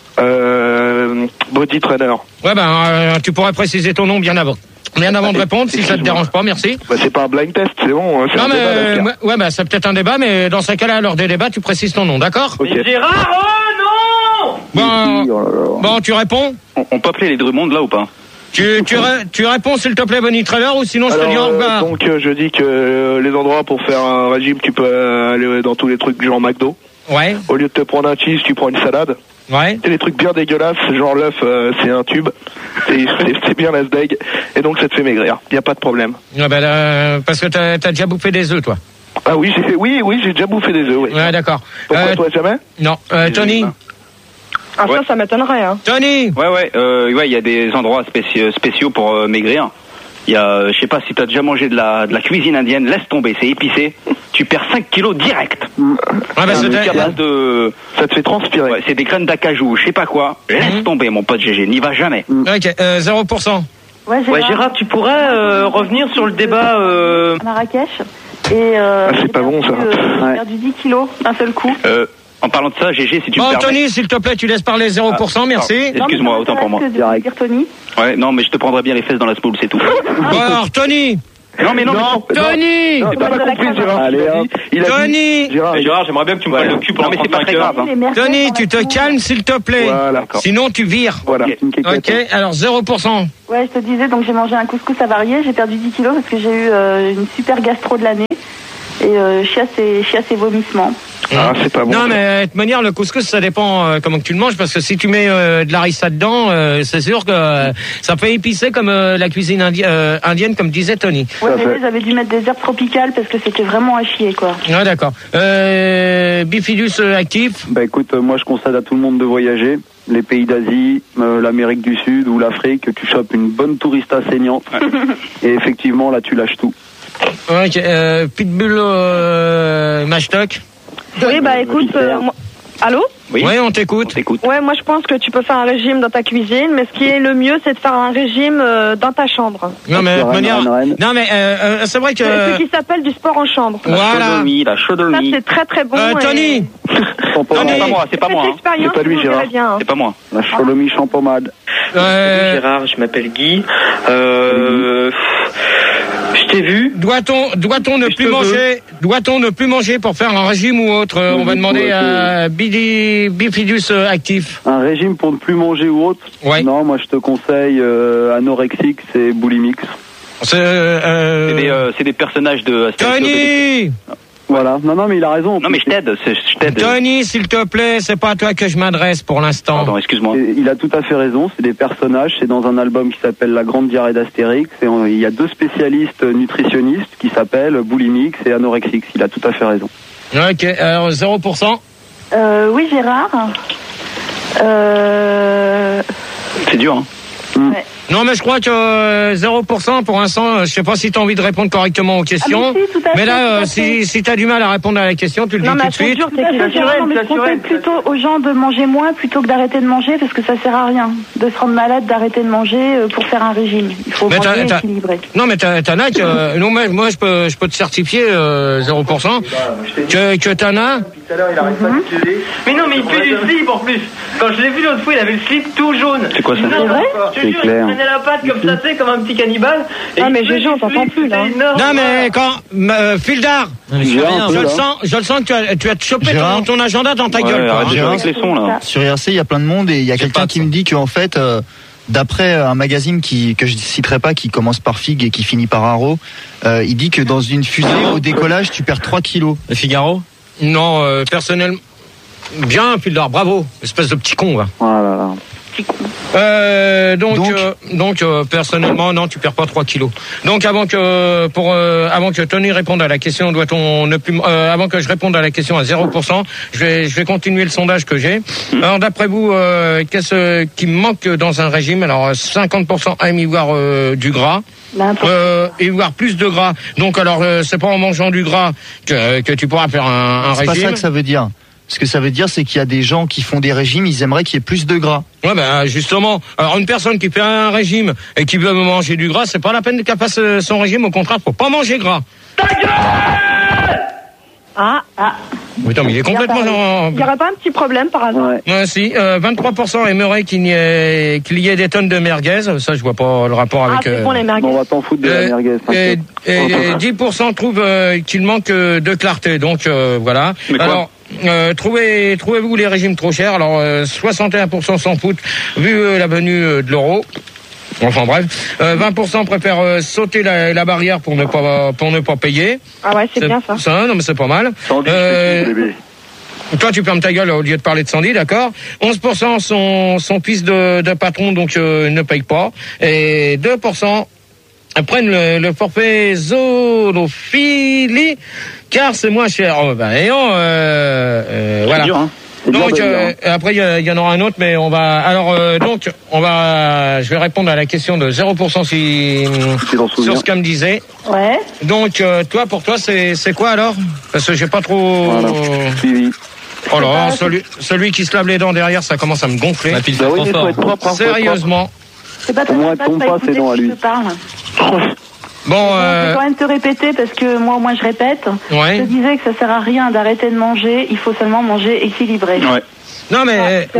Euh, Body Trainer. Ouais ben euh, tu pourrais préciser ton nom bien avant. Bien avant de répondre, si ça te dérange pas, merci. Bah, c'est pas un blind test, c'est bon. hein, c'est Non un mais débat, euh, Lascar. ouais, ouais bah c'est peut-être un débat, mais dans ce cas-là, lors des débats, tu précises ton nom, d'accord? Ok. Mais Gérard, oh non. Bon, Oh là là. bon, tu réponds? On, on peut appeler les Drummond là ou pas? Tu, tu, ré- tu réponds s'il te plaît, Bonnie Trailer, ou sinon je te Alors, dis au euh, revoir. donc euh, je dis que euh, les endroits pour faire un régime, tu peux euh, aller dans tous les trucs genre McDo. Ouais, Au lieu de te prendre un cheese, tu prends une salade. ouais. C'est des trucs bien dégueulasses, genre l'œuf, euh, c'est un tube. C'est, c'est, c'est bien l'asdeg. Et donc ça te fait maigrir. Y a pas de problème. Ouais, bah, là, parce que t'as, t'as déjà bouffé des œufs, toi. Ah oui, j'ai fait, oui, oui, j'ai déjà bouffé des œufs. Oui. Ouais, d'accord. Pourquoi Euh, toi jamais? non, euh, Tony. Ah, Ouais. ça, ça m'étonnerait. Hein. Tony. Ouais, ouais, euh, ouais, il y a des endroits spéciaux, spéciaux pour euh, maigrir. Il y a, euh, je sais pas si t'as déjà mangé de la, de la cuisine indienne, laisse tomber, c'est épicé. Tu perds cinq kilos direct. Ouais, bah, C'est un c'était- truc à base de, Ça te fait transpirer. ouais, c'est des graines d'acajou, je sais pas quoi. Laisse Mhm. tomber, mon pote G G, n'y va jamais. Ok, euh, zéro pour cent. Ouais, Gérard. Ouais, Gérard, tu pourrais euh, revenir sur le débat. Euh... À Marrakech. Et euh, Ah, c'est j'ai pas bon, perdu, ça. euh, j'ai Ouais. perdu dix kilos d'un seul coup. Euh, en parlant de ça, G G, si tu Bon, me permets. Tony, s'il te plaît, tu laisses parler zéro pour cent, merci. Ah, excuse-moi, Non, mais autant pour moi. ça m'intéresse que de dire Tony. Ouais, non, mais je te prendrai bien les fesses dans la smoule, c'est tout. Bon, alors, Tony, Non, mais non, Non, mais Tony non, t'as pas compris, Gérard. Allez, il a dit- il a dit- Tony Gérard, il- Gérard, j'aimerais bien que tu me parles le cul pendant Non, mais c'est pas trente-cinq très heures. grave. hein. Tony, tu te calmes s'il te plaît. Voilà. Sinon tu vires. Voilà, Ok. une kékette. Ok, alors zéro pour cent. Ouais, je te disais, donc j'ai mangé un couscous avarié, j'ai perdu dix kilos parce que j'ai eu euh, une super gastro de l'année. Et euh, chiasse et, chiasse et vomissements. Ah, c'est pas bon. Non, mais de toute manière, le couscous, ça dépend euh, comment que tu le manges, parce que si tu mets euh, de la harissa dedans, euh, c'est sûr que euh, ça fait épicé comme euh, la cuisine indi- euh, indienne, comme disait Tony. Ouais, à mais fait. là, j'avais dû mettre des herbes tropicales parce que c'était vraiment à chier, quoi. Ouais, d'accord. Euh, Bifidus euh, actif. Bah écoute, euh, moi je conseille à tout le monde de voyager. Les pays d'Asie, euh, l'Amérique du Sud ou l'Afrique, tu chopes une bonne tourista saignante. Et effectivement, là tu lâches tout. Ok, euh, Pitbull euh, Mashtok. Oui, bah écoute, euh, moi- allô? Oui. Ouais, on t'écoute. Écoute. Ouais, moi je pense que tu peux faire un régime dans ta cuisine, mais ce qui est le mieux, c'est de faire un régime euh, dans ta chambre. Non, mais de toute Rennes, manière. Rennes, Rennes. Non, mais euh, euh, c'est vrai que. C'est ce qui s'appelle du sport en chambre. Voilà. Sodomie, la Ça, sodomie. c'est très très bon. Euh, et- Tony. Sans pommade. C'est pas moi, c'est pas moi. Faites hein. l'expérience, C'est pas lui, vous Gérard. verrez bien. hein. C'est pas moi. La cholomie champommade. Euh, Gérard, je m'appelle Guy. Euh, je t'ai vu. Doit-on, doit-on ne Je plus te manger, doit-on ne plus manger pour faire un régime ou autre? Euh, On va demander à Billy, Bifidus euh, actif. Un régime pour ne plus manger ou autre? Ouais. Non, moi je te conseille euh, anorexique, c'est Boulimix. C'est, euh, C'est des, euh, c'est des personnages de Astérix et Obélix. Tony! Voilà. Non, non, mais il a raison. Non, mais je t'aide. c'est- Je t'aide. Tony, s'il te plaît, c'est pas à toi que je m'adresse pour l'instant. Pardon, excuse-moi. Et il a tout à fait raison, c'est des personnages, c'est dans un album qui s'appelle La Grande Diarrhée d'Astérix, et on- il y a deux spécialistes nutritionnistes qui s'appellent Boulimix et Anorexix, il a tout à fait raison. Ok, alors zéro pour cent. Euh, oui, Gérard. Euh... C'est dur, hein. Ouais. Non, mais je crois que euh, zéro pour cent pour l'instant, euh, je sais pas si tu as envie de répondre correctement aux questions. Ah, mais si, tout à fait, là, tout à euh, fait. si, si tu as du mal à répondre à la question, tu le Non, dis mais tout de suite. dur, t'es non, mais je conseille plutôt aux gens de manger moins plutôt que d'arrêter de manger parce que ça sert à rien de se rendre malade, d'arrêter de manger euh, pour faire un régime. Il faut Mais t'as- manger t'as- équilibré. Non, mais t'as- t'en as que. euh, non, mais moi, je peux, je peux te certifier euh, zéro pour cent que, que t'en as. Mais non, mais il pue du slip en plus. Quand je l'ai vu l'autre fois, il avait le slip tout jaune. C'est quoi ça? Non, C'est vrai je te C'est jure, clair. il prenait la patte comme ça, tu sais, comme un petit cannibale. Ah, il mais puait Gégé, on du t'entend slip, plus, là. c'était énorme. Non, mais quand. Euh, Fildar, Non, mais je fais Gérard, rien, un peu, je le là. sens, je le sens que tu as, tu as chopé ton, Gérard. ton agenda dans ta Ouais, gueule. Quoi, arrête de hein. jouer avec les sons, là. Sur I R C, il y a plein de monde et il y a J'ai quelqu'un pas de qui son. me dit qu'en fait, euh, d'après un magazine qui, que je citerai pas, qui commence par Fig et qui finit par Arrow, euh, il dit que dans une fusée, au décollage, tu perds trois kilos. Le Figaro. Non, euh, personnellement. Bien, Fildar, bravo. Espèce de petit con, va. Voilà. là. Euh, donc, Donc euh, donc euh, personnellement, non, tu perds pas trois kilos. Donc, avant que pour euh, avant que Tony réponde à la question, doit-on ne plus euh, avant que je réponde à la question à zéro pour cent, je vais je vais continuer le sondage que j'ai. Alors, d'après vous, euh, qu'est-ce qui me manque dans un régime? Alors, cinquante pour cent aiment y voir euh, du gras. N'importe. Euh, et voir plus de gras. Donc, alors, euh, c'est pas en mangeant du gras que que tu pourras faire un, un C'est pas régime. ça que ça veut dire. Ce que ça veut dire, c'est qu'il y a des gens qui font des régimes, ils aimeraient qu'il y ait plus de gras. Ouais, ben justement. Alors une personne qui fait un régime et qui veut manger du gras, c'est pas la peine qu'elle fasse euh, son régime. Au contraire, faut pas manger gras. Ah, ah. Putain, mais il est complètement. Il en- n'y aurait pas un petit problème par hasard? Ouais. Ouais, si. Euh, vingt-trois pour cent aimeraient qu'il y ait qu'il y ait des tonnes de merguez. Ça, je vois pas le rapport Ah, avec. c'est euh, bon les merguez. Bon, on va t'en foutre de la euh, merguez. et, t'inquiète. et dix pour cent trouvent euh, qu'il manque euh, de clarté. Donc euh, voilà. Mais quoi Alors. Euh, trouvez, trouvez-vous les régimes trop chers? Alors, euh, soixante et un pour cent s'en foutent vu euh, la venue euh, de l'euro. Enfin bref, euh, vingt pour cent préfèrent euh, sauter la, la barrière pour ne pas pour ne pas payer. Ah ouais, c'est bien ça. Ça, non mais c'est pas mal. Sandy, Euh, je te dis, bébé. Toi, tu fermes ta gueule au lieu de parler de Sandy, d'accord? onze pour cent sont, sont fils de, de patron, donc euh, ne payent pas. Et deux pour cent prennent le, le forfait zoophilie, car c'est moins cher. Oh, ben, et on, euh, euh, C'est voilà. dur, hein. C'est dur Donc de dire, euh, hein. après il y, y en aura un autre, mais on va alors euh, donc on va je vais répondre à la question de zéro pour cent si Tu t'en souviens. sur ce qu'elle me disait. Ouais. Donc euh, toi pour toi c'est c'est quoi alors? Parce que j'ai pas trop. Voilà. Suivi. Oh là, pas- celui celui qui se lave les dents derrière, ça commence à me gonfler. La pile Bah fait oui, trop mais faut fort. être propre. hein, faut être Sérieusement. C'est pas Au moins, pas tombe pas écouter ses dents à qui lui. te parle. propre. Bon, Je euh, vais quand même te répéter parce que moi, moi, je répète. Ouais. Je te disais que ça sert à rien d'arrêter de manger. Il faut seulement manger équilibré. Ouais. non mais Ouais, euh, c'est voilà. vrai.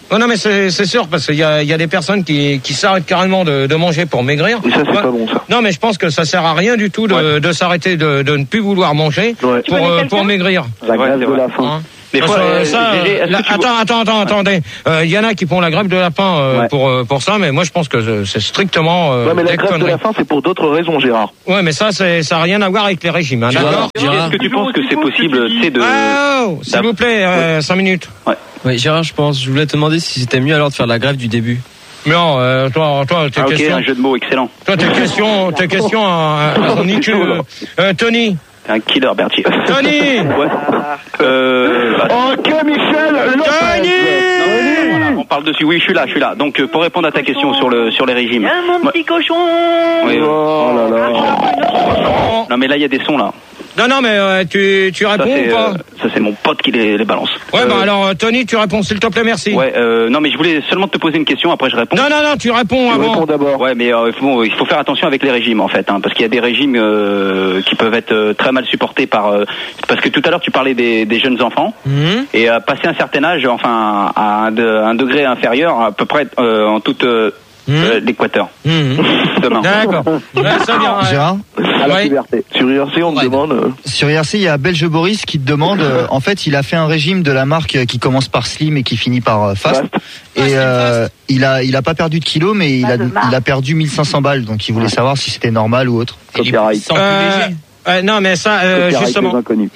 Oh non mais c'est, c'est sûr parce qu'il y a, il y a des personnes qui, qui s'arrêtent carrément de, de manger pour maigrir. Et ça c'est ouais. pas bon ça. Non mais je pense que ça sert à rien du tout de, ouais. de s'arrêter de, de ne plus vouloir manger ouais. pour, euh, pour maigrir. La grève de la faim. Hein Des fois, euh, euh, ça, Gégé, la, attends, attends, attends, attendez. Il euh, y en a qui font la grève de la faim euh, ouais. pour euh, pour ça, mais moi je pense que c'est strictement. Euh, ouais, mais la grève conneries. de la faim, c'est pour d'autres raisons, Gérard. Ouais, mais ça, c'est, ça n'a rien à voir avec les régimes, hein, d'accord. Est-ce que tu penses que c'est possible, tu sais, de. Oh, s'il vous plaît, euh, cinq minutes. Ouais. Oui, Gérard, je pense. Je voulais te demander si c'était mieux alors de faire la grève du début. Non, euh, toi, toi, tes ah, ok, questions. un jeu de mots excellent. Toi, tes questions, tes questions à, à son I Q. Euh, Tony. Un killer, Berthier. Tony. Ouais. Euh. Bah, ok, Michel. Tony. Voilà, on parle dessus. Oui, je suis là, je suis là. Donc, euh, pour répondre à ta question sur le sur les régimes. Ah, mon moi... petit cochon. Oui, oh là là. Non, mais là, il y a des sons là. Non, non, mais euh, tu, tu réponds ça, ou pas euh, Ça, c'est mon pote qui les, les balance. Ouais, euh, bah alors, Tony, tu réponds, s'il te plaît, merci. Ouais, euh, non, mais je voulais seulement te poser une question, après je réponds. Non, non, non, tu réponds tu avant. réponds d'abord. Ouais, mais euh, bon, il faut faire attention avec les régimes, en fait, hein, parce qu'il y a des régimes euh, qui peuvent être euh, très mal supportés par... Euh, parce que tout à l'heure, tu parlais des, des jeunes enfants, mmh. et euh, passer un certain âge, enfin, à un, de, un degré inférieur, à peu près euh, en toute... Euh, Mmh. Euh, l'équateur. Mmh. Demain. D'accord. Ouais, ça vient, ouais. Gérard À la ouais. puberté. Sur I R C, on te demande. Euh... Sur I R C, il y a Belge Boris qui te demande. Euh, en fait, il a fait un régime de la marque euh, qui commence par Slim et qui finit par euh, Fast. Fast. Et euh, il a, il a pas perdu de kilos, mais il a, il a perdu mille cinq cents balles. Donc, il voulait savoir si c'était normal ou autre. Copyright. Euh, euh, non, mais ça, euh, Copyright justement. des inconnus.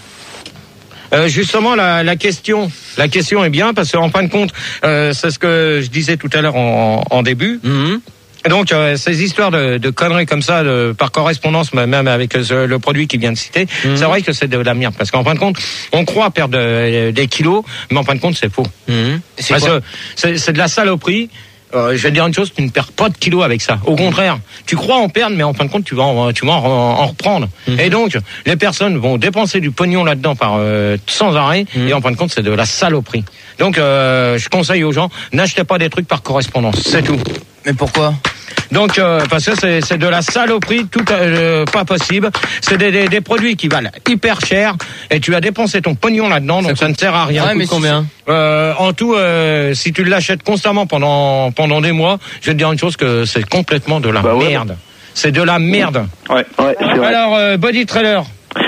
Euh, justement, la, la question, la question est bien parce qu'en fin de compte, euh, c'est ce que je disais tout à l'heure en, en début. Mmh. Donc, euh, ces histoires de, de conneries comme ça, de, par correspondance, même avec euh, le produit qu'il vient de citer, mmh. c'est vrai que c'est de la merde. Parce qu'en fin de compte, on croit perdre euh, des kilos, mais en fin de compte, c'est faux. Mmh. C'est parce quoi que c'est, c'est de la saloperie. Euh, je vais te dire une chose, tu ne perds pas de kilos avec ça. Au contraire, tu crois en perdre, mais en fin de compte, tu vas en, tu vas en, en reprendre. Mmh. Et donc, les personnes vont dépenser du pognon là-dedans par euh, sans arrêt, mmh. et en fin de compte, c'est de la saloperie. Donc, euh, je conseille aux gens, n'achetez pas des trucs par correspondance, c'est tout. Mais pourquoi ? Donc, euh, parce que c'est, c'est de la saloperie, tout euh, pas possible. C'est des, des, des produits qui valent hyper cher, et tu as dépensé ton pognon là-dedans, donc ça, ça ne sert à rien. Ouais, mais combien ? Euh, en tout, euh, si tu l'achètes constamment pendant pendant des mois, je vais te dire une chose, que c'est complètement de la bah ouais. merde. C'est de la merde. Ouais. Ouais, c'est vrai. Alors, euh, Body Trailer.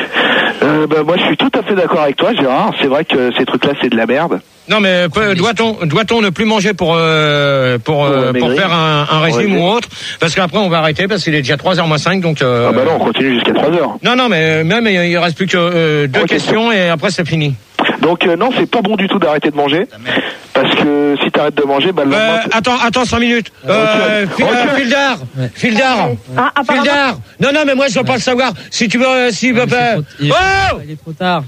Euh, bah, moi, je suis tout à fait d'accord avec toi, Gérard. C'est vrai que ces trucs-là, c'est de la merde. Non, mais peut, doit-on doit-on ne plus manger pour euh, pour euh, pour, pour faire un, un régime ou autre, parce qu'après on va arrêter parce qu'il est déjà trois heures moins cinq, donc. Euh, ah bah non, on continue jusqu'à trois heures. Non, non, mais même il reste plus que euh, deux okay. questions et après c'est fini. Donc euh, non, c'est pas bon du tout d'arrêter de manger, parce que si t'arrêtes de manger, bah le lendemain, euh, attends, attends cinq minutes. Euh, okay. Okay. Fildar, ouais. Fildar, ah, ah, Fildar. Non, non, mais moi je veux ouais. pas le savoir. Si tu veux, si non, veux pas. Trop... Il, est... Oh il est trop tard.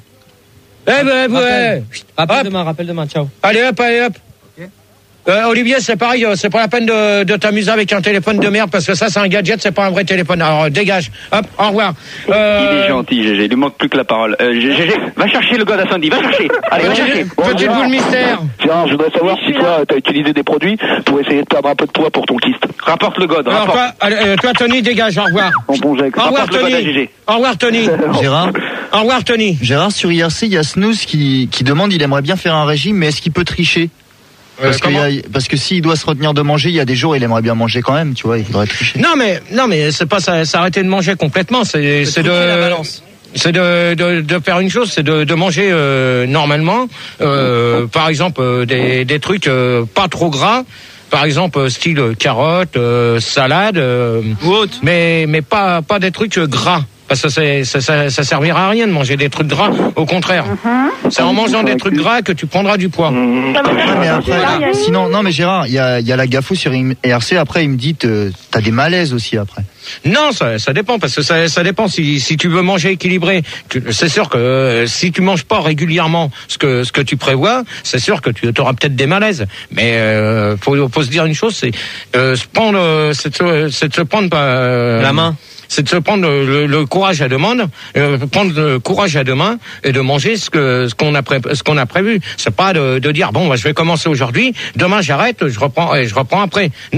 Eh ben, ouais. Rappelle demain, rappelle demain, ciao. Allez hop, allez hop. Okay. Euh, Olivier, c'est pareil, c'est pas la peine de, de t'amuser avec un téléphone de merde, parce que ça, c'est un gadget, c'est pas un vrai téléphone. Alors, euh, dégage. Hop, au revoir. Euh... Il est gentil, Gégé, il lui manque plus que la parole. Euh, Gégé, va chercher le gars d'Ascendi, va chercher. Allez, va chercher. Petite boule mystère. Gérard, je voudrais savoir si toi, t'as utilisé des produits pour essayer de perdre un peu de poids pour ton kyste. Rapporte le god. Alors, toi, euh, toi, Tony, dégage, au revoir. En bon jet. Au revoir, Tony. Au revoir, Tony. Gérard. Au revoir, Tony. Gérard, sur I R C, il y a Snooze qui, qui demande, il aimerait bien faire un régime, mais est-ce qu'il peut tricher? Parce, euh, que y a, parce que s'il doit se retenir de manger, il y a des jours il aimerait bien manger quand même, tu vois, il faudrait tricher. Non mais non mais c'est pas ça, s'arrêter de manger complètement, c'est c'est de la balance. C'est de, de de faire une chose, c'est de de manger euh, normalement, euh, par exemple euh, des des trucs euh, pas trop gras. Par exemple, style carottes, euh, salade, euh, mais mais pas pas des trucs gras. Parce que c'est, ça, ça, ça servira à rien de manger des trucs gras. Au contraire, mm-hmm. c'est en mangeant des trucs gras que tu prendras du poids. Mmh. Ouais, mais après, sinon, non, mais Gérard, il y a, y a la GAFO sur I R C. Après, il me dit, t'as des malaises aussi après. Non, ça, ça dépend parce que ça, ça dépend si, si tu veux manger équilibré. Tu, c'est sûr que euh, si tu manges pas régulièrement ce que ce que tu prévois, c'est sûr que tu auras peut-être des malaises. Mais euh, faut, faut se dire une chose, c'est euh, se prendre, euh, c'est, de, c'est de se prendre euh, la main. C'est de se prendre le, le courage à deux mains, euh, prendre le courage à deux mains et de manger ce que ce qu'on a pré, ce qu'on a prévu. C'est pas de, de dire bon, bah, je vais commencer aujourd'hui, demain j'arrête, je reprends et je reprends après. Non.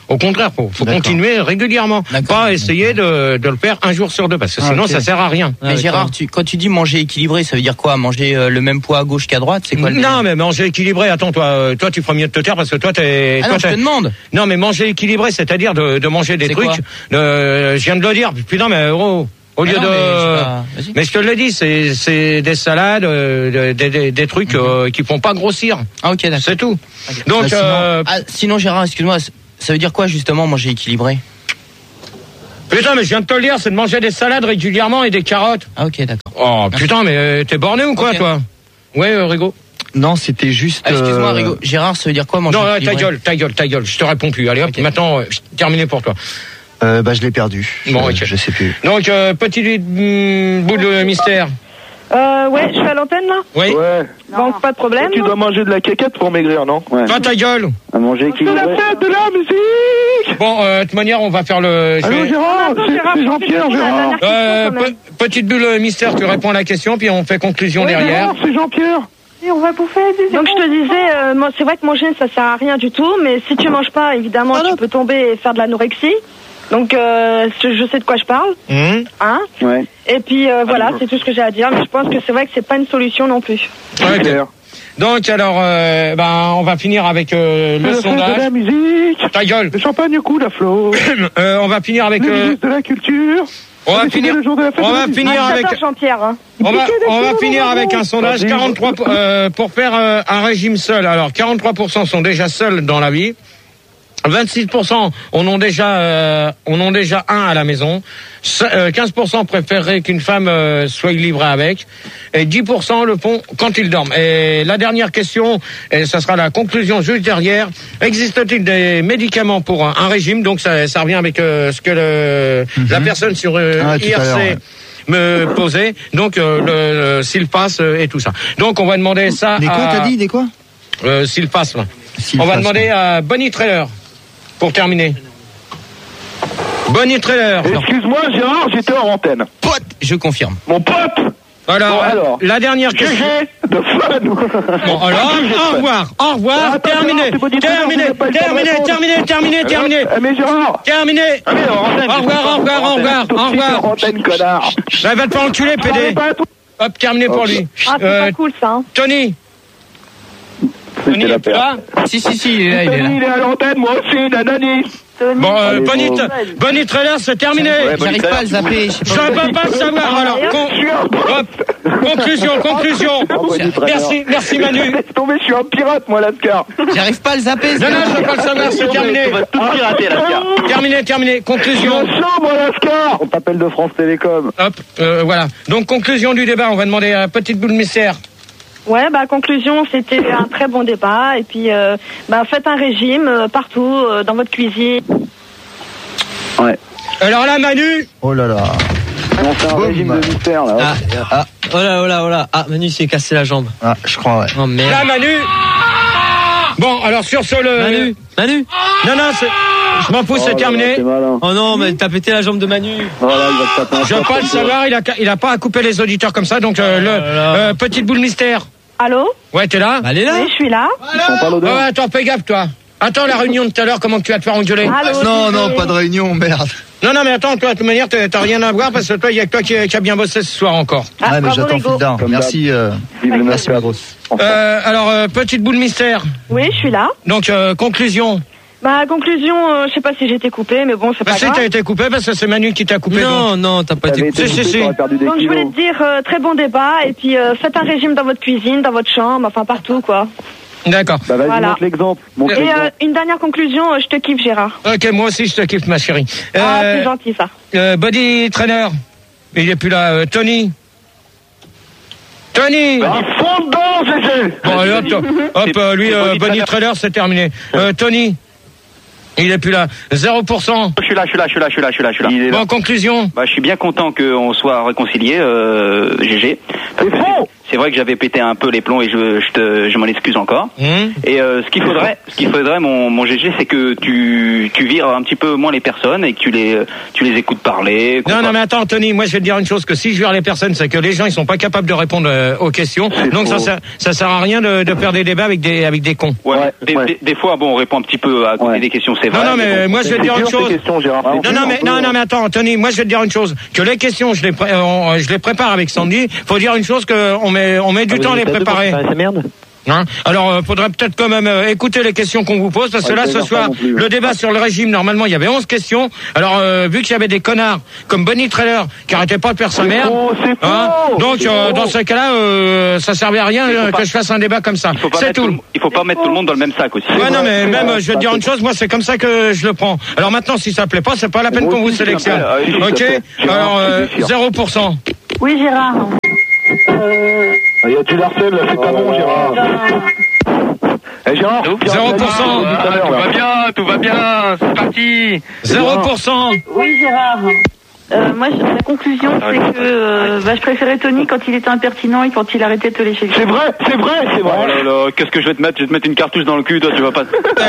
Au contraire, faut, faut D'accord. continuer régulièrement. D'accord. Pas essayer de, de le faire un jour sur deux, parce que Ah, sinon ok. ça sert à rien. Mais Gérard, tu, quand tu dis manger équilibré, ça veut dire quoi? Manger euh, le même poids à gauche qu'à droite? C'est quoi le Non, mais manger équilibré. Attends, toi, euh, toi, tu feras mieux de te taire parce que toi, t'es. Ah toi, non, je t'es- te demande. Non, mais manger équilibré, c'est-à-dire de, de manger des C'est trucs. quoi de- je viens de le dire. Putain, mais oh, au lieu Ah non, de. mais je pas- vas-y. Mais je te le dis, c'est c'est des salades, euh, des, des, des trucs euh, qui font pas grossir. Ah ok, d'accord. C'est tout. Donc, Bah, sinon, euh, ah, sinon, Gérard, excuse-moi, ça veut dire quoi justement manger équilibré? putain, mais je viens de te le dire, c'est de manger des salades régulièrement et des carottes. Ah ok, d'accord. Oh putain, mais euh, t'es borné ou quoi, Ok. toi? Ouais, euh, Rigo. Non, c'était juste. Ah, excuse-moi, euh, Rigo. Gérard, ça veut dire quoi manger Non, euh, ta équilibré? gueule, ta gueule, ta gueule. Je te réponds plus. Allez hop, maintenant, euh, terminé pour toi. euh, bah, je l'ai perdu. Bon, je, ok. je sais plus. Donc, euh, petit mm, bout de mystère. Euh, ouais, je suis à l'antenne là. Oui. Ouais. Donc pas de problème. Tu dois manger de la caquette pour maigrir, non? Ouais. Toi, ta gueule. À manger équilibré. C'est la fête de la musique. Bon, euh, de toute manière, on va faire le. je Allô, vais- Gérard, Attends, c'est Gérard, c'est je Jean-Pierre, pense que c'est la Gérard. dernière question, Euh, quand même. pe- petite bulle mystère, tu réponds à la question, puis on fait conclusion Ouais, derrière. Gérard, c'est Jean-Pierre. Et on va bouffer des Donc je te disais, euh, moi, c'est vrai que manger ça sert à rien du tout, mais si tu manges pas, évidemment, tu peux tomber et faire de l'anorexie. Donc euh, je je sais de quoi je parle, Hum. hein. Ouais. Et puis euh, voilà, c'est tout ce que j'ai à dire. Mais je pense que c'est vrai que c'est pas une solution non plus. Ok. Super. Donc, alors, euh, ben, on va finir avec euh, C'est le la fête de sondage. la musique. Ta gueule. Le champagne coule à flot. Euh, on va finir avec. Le euh, ministre de la culture. on va Décidé finir. le jour de la fête On de la va musique. finir Ah, avec. j'adore Jean-Pierre. Hein. On va, Piquez des on va kilos, finir bravo. avec un sondage Vas-y. quarante-trois pour, euh, pour faire euh, un régime seul. Alors quarante-trois pour cent sont déjà seuls dans la vie. vingt-six pour cent en ont déjà euh, en ont déjà un à la maison. Ce- euh, quinze pour cent préféreraient qu'une femme euh, soit livrée avec. Et dix pour cent le font quand ils dorment. Et la dernière question, et ça sera la conclusion juste derrière. Existe-t-il des médicaments pour un, un régime? Donc ça, ça revient avec euh, ce que le, la personne sur euh, Ah, tout à I R l'heure, C ouais. me posait. Donc euh, le, le s'il passe euh, et tout ça. Donc on va demander ça Des quoi, à t'as dit? Des quoi? euh, s'il passe. là. S'il On va passe, demander ouais. à Bonnie Trailer pour terminer. Bonnie Trailer. Excuse-moi, Gérard, j'étais en antenne. Pote, je confirme. Mon pote. Alors, Bon, alors. la dernière question. G G de fun. Bon, alors, au revoir, au revoir, Attends, terminé, Gérard, c'est Bonnie Trailer, terminé, vous n'avez pas le temps de terminé, répondre. terminé, terminé, terminé, Eh, mais Gérard. terminé. Allez, en antenne. Au revoir, au revoir, au revoir, au revoir. En antenne, connard. Bah, va te faire enculer, P Parlez D. pas à toi. Hop, terminé pour lui. Ah, c'est Euh, pas cool ça. Hein. Tony. Tony, la tu vas? Si, si, si, il est là, il est là. Tony, il est à l'antenne, moi aussi, nanani. Bon, euh, Allez, Bonnie, bon. Bonnie Trailer, c'est terminé. Ouais, Bonnie J'arrive pas à le zapper. je sais Je pas. ne peux pas le savoir, alors, con- Je suis un hop, conclusion, conclusion. Bonnie Trailer. Merci, merci Manu. Laisse tomber, je suis un pirate, moi, Lascar. J'arrive pas à le zapper. Non, non, je ne veux pas le savoir, c'est terminé. On va tout pirater, Lascar. Terminé, terminé. Je suis Conclusion. un champ, moi, Lascar. On t'appelle de France Télécom. Hop, euh, voilà. Donc, conclusion du débat. On va demander à Petite Boule Mystère. Ouais, bah conclusion, c'était un très bon débat. Et puis, euh, bah faites un régime euh, partout, euh, dans votre cuisine. Ouais. Alors là, Manu. Oh là là. On fait un Boum. régime de mystère, là. Ah, ah, oh là, oh là, oh là. Ah, Manu s'est cassé la jambe. Ah, je crois, ouais. Oh Là, merde. Manu. Bon, alors sur ce, le. Manu, Manu. Non, non, c'est. Je m'en fous, Oh c'est là terminé. là, c'est malin. Oh non, mais t'as pété la jambe de Manu. Voilà, il va te taper un Je veux shot pas le comme toi. savoir, il a, il a pas à couper les auditeurs comme ça. Donc, euh, le. là là. euh, Petite Boule Mystère. Allô? Ouais, t'es là? Bah, elle est là. Oui, je suis là. Ils sont pas Ouais, l'odeur. ouais, attends, fais gaffe, toi. Attends la réunion de tout à l'heure, comment tu vas te faire engueuler? Allô? Non, D J. non, pas de réunion, merde. Non, non, mais attends, toi, de toute manière, t'as t'as rien à voir parce que toi, il y a que toi qui, qui a bien bossé ce soir encore. Ah, Ouais, mais bravo, j'attends Rigo. fil d'un. Comme Merci, euh, Vive le merci mystère. ma grosse. Euh, alors, euh, Petite Boule Mystère. Oui, je suis là. Donc, euh, conclusion. Bah conclusion, euh, je sais pas si j'ai été coupée, mais bon, c'est Bah, pas si grave. t'as été coupé parce que c'est Manu qui t'a coupé. Non, non, t'as pas été T'avais coupé. été Si, si, coupé, si. t'aurais perdu des Donc je voulais kilos. te dire euh, très bon débat et puis euh, faites un régime dans votre cuisine, dans votre chambre, enfin partout quoi. D'accord. Bah vas-y, Voilà. montre l'exemple. Montre Et l'exemple. euh, une dernière conclusion, euh, je te kiffe Gérard. Ok, moi aussi, je te kiffe, ma chérie. Ah, Euh, c'est gentil ça. euh, Body Trainer. Il est plus là. Euh, Tony. Tony. À fond dedans, Gégé. Bon, allez, hop, hop, hop, C'est- euh, lui, c'est euh, Body Body Trainer. Trailer, c'est terminé. Euh, Tony. Il est plus là. zéro pour cent. Je suis là, je suis là, je suis là, je suis là, je suis là, je suis là. Bon, conclusion. Bah, je suis bien content qu'on soit réconciliés, euh, G G. C'est faux. c'est vrai que j'avais pété un peu les plombs et je, je, te, je m'en excuse encore. Mmh. Et euh, ce qu'il faudrait, ce qu'il faudrait, mon, mon G G, c'est que tu, tu vires un petit peu moins les personnes et que tu les, tu les écoutes parler. Non, non, mais attends, Tony, moi je vais te dire une chose, que si je vire les personnes, c'est que les gens ils sont pas capables de répondre euh, aux questions. Donc ça, ça, ça sert à rien de, de faire des débats avec des, avec des cons. Ouais. ouais, des, ouais. Des, des fois, bon, on répond un petit peu à côté ouais. des questions, c'est vrai. Non, non, mais, mais bon, moi je vais te dire une chose. Questions, non, non, mais non, non, mais attends, Tony, moi je vais te dire une chose. Que les questions, je les, pré- on, je les prépare avec Sandy. Faut dire une chose, que on met, on met du ah, temps à les préparer. C'est merde. Hein Alors, euh, faudrait peut-être quand même euh, écouter les questions qu'on vous pose, parce que ouais, là, ce soir, plus, le débat sur le régime, normalement, il y avait onze questions. Alors, euh, vu qu'il y avait des connards comme Bonnie Trailer qui arrêtaient pas de faire sa merde, hein, donc euh, dans ce cas-là, euh, ça servait à rien euh, que pas, je fasse un débat comme ça. C'est tout. tout. Il faut pas mettre tout le monde dans le même sac aussi. Ouais, non, mais même, euh, je vais te dire une chose, moi, c'est comme ça que je le prends. Alors maintenant, si ça plaît pas, c'est pas la peine qu'on vous sélectionne. Ok. Alors, euh, zéro pour cent. Oui, Gérard. Euh... Il y a du Larcel, là, c'est pas bon, Gérard. Eh, Gérard, zéro pour cent. Tout va bien, tout va bien, c'est parti. zéro pour cent. Oui, Gérard. Euh, moi, je, la conclusion, c'est que euh, bah, je préférais Tony quand il était impertinent et quand il arrêtait de te lécher. C'est vrai, c'est vrai, c'est vrai. Oh là là, qu'est-ce que je vais te mettre? Je vais te mettre une cartouche dans le cul, toi, tu vas pas.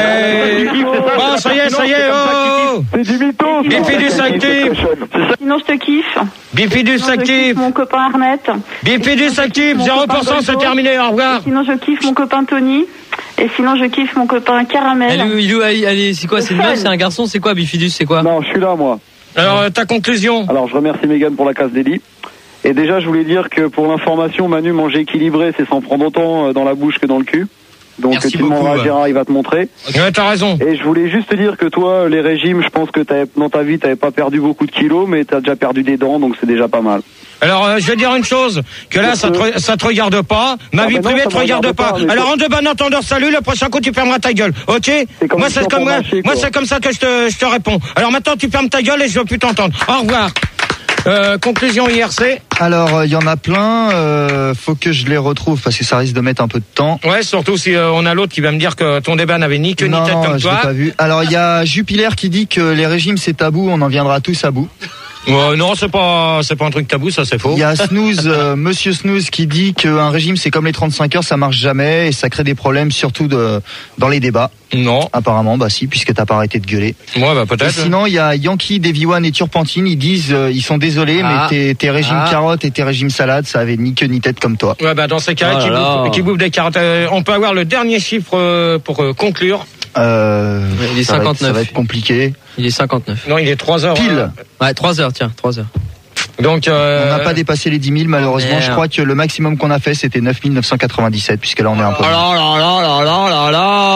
Eh, bon, ça y est, ça y est, oh. C'est du mytho. Bifidus actif. Sinon, je te kiffe. Bifidus actif. Mon copain Arnett. Bifidus actif, zéro pour cent, c'est terminé, au revoir. Sinon, je kiffe mon copain Tony. Et sinon, je kiffe mon copain Caramel. Allez, il est, allez, c'est quoi? C'est une meuf, c'est un garçon? C'est quoi, Bifidus? C'est quoi? Non, je suis là, moi. Alors, euh, ta conclusion? Alors, je remercie Mégane pour la casse d'Eli. Et déjà, je voulais dire que pour l'information, Manu, manger équilibré, c'est s'en prendre autant dans la bouche que dans le cul. Donc, Merci tu beaucoup, demanderas à Gérard, il va te montrer. Ouais, t'as raison. Et je voulais juste te dire que toi, les régimes, je pense que t'avais, dans ta vie, t'avais pas perdu beaucoup de kilos, mais t'as déjà perdu des dents, donc c'est déjà pas mal. Alors, euh, je vais dire une chose, que là, ça te, ça te regarde pas, ma ah vie ben privée non, te regarde, regarde pas. pas. Alors, en de bon entendeur, salut, le prochain coup, tu fermeras ta gueule, ok? Moi, c'est comme, moi, moi c'est comme ça que je te, je te réponds. Alors maintenant, tu fermes ta gueule et je veux plus t'entendre. Au revoir. Euh, conclusion I R C. Alors, il euh, y en a plein, euh, faut que je les retrouve parce que ça risque de mettre un peu de temps. Ouais, surtout si euh, on a l'autre qui va me dire que ton débat n'avait ni queue ni tête non, comme je toi. L'ai pas vu. Alors, il y a Jupiler qui dit que les régimes c'est tabou, on en viendra tous à bout. Euh, non, c'est pas, c'est pas un truc tabou, ça c'est faux. Il y a Snooze, euh, Monsieur Snooze qui dit qu'un régime c'est comme les trente-cinq heures, ça marche jamais et ça crée des problèmes surtout de, dans les débats. Non. Apparemment, bah si, puisque t'as pas arrêté de gueuler. Ouais, bah peut-être. Et sinon, il y a Yankee, Davy One et Turpentine, ils disent, euh, ils sont désolés, ah. mais tes, tes régimes ah. carottes et tes régimes salades, ça avait ni queue ni tête comme toi. Ouais, bah dans ces cas-là, oh qui, bouffe, qui bouffe des carottes, euh, on peut avoir le dernier chiffre euh, pour euh, conclure. Euh, il est ça cinquante-neuf. Va être, ça va être compliqué. Il est cinquante-neuf. Non, il est trois heures. Pile. Hein. Ouais, trois heures, tiens, trois heures. Donc, euh... on n'a pas dépassé les dix mille malheureusement. Oh, je crois que le maximum qu'on a fait c'était neuf mille neuf cent quatre-vingt-dix-sept puisque là on est un peu. Oh là là là là là là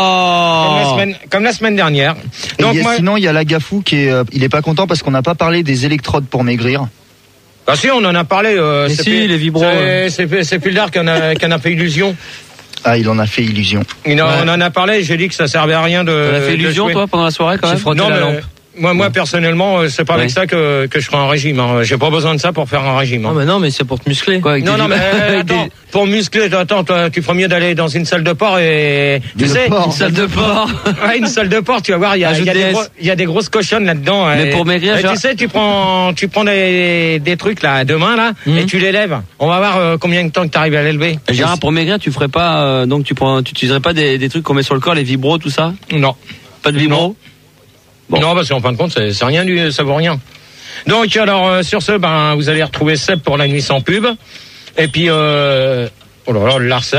là. Comme la semaine, comme la semaine dernière. Donc il y a, moi... sinon il y a Lagafou qui est, euh, il est pas content parce qu'on n'a pas parlé des électrodes pour maigrir. Ah si, on en a parlé. Euh, Mais c'est si, plus, les vibros. C'est, c'est, c'est Puldar qui en a, qui en a fait illusion. Ah, il en a fait illusion. Il en, ouais. On en a parlé. J'ai dit que ça servait à rien de. On a fait illusion toi pendant la soirée quand même. Non, la mais, lampe. Moi, moi, personnellement, c'est pas ouais. avec ça que, que je ferai un régime. Hein. J'ai pas besoin de ça pour faire un régime. Hein. Non, mais non, mais c'est pour te muscler. Quoi, non, non, mais euh, attends, pour muscler, attends, toi, tu ferais mieux d'aller dans une salle de port et tu sais, une salle de port. Ouais, une salle de port, tu vas voir, il y a, y a, des, gros, y a des grosses cochonnes là-dedans. Mais et, pour maigrir, et, tu sais, tu prends, tu prends des, des trucs là, demain là, mm-hmm. et tu les lèves. On va voir euh, combien de temps que tu arrives à l'élever. Gérard, pour maigrir, tu ferais pas, euh, donc tu prends, tu utiliserais pas des, des trucs qu'on met sur le corps, les vibros, tout ça? Non. Pas de vibros? Bon. Non, parce qu'en fin de compte, c'est, c'est rien du, ça vaut rien. Donc, alors, euh, sur ce, ben, vous allez retrouver Seb pour la nuit sans pub. Et puis, euh, oh là là, le Larsen,